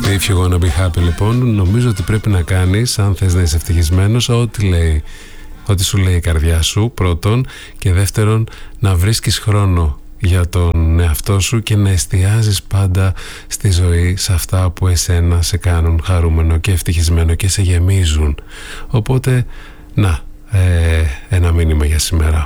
If you wanna be happy, λοιπόν, νομίζω ότι πρέπει να κάνεις, αν θες να είσαι ευτυχισμένος, ό,τι σου λέει η καρδιά σου, πρώτον, και δεύτερον, να βρίσκεις χρόνο για τον εαυτό σου και να εστιάζεις πάντα στη ζωή, σε αυτά που εσένα σε κάνουν χαρούμενο και ευτυχισμένο και σε γεμίζουν. Οπότε, ένα μήνυμα για σήμερα.